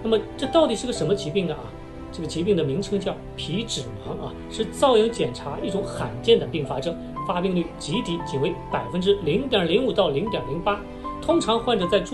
那么这到底是个什么疾病呢？这个疾病的名称叫皮脂肪是造影检查一种罕见的并发症，发病率极低，仅为0.05%到0.08%。通常患者在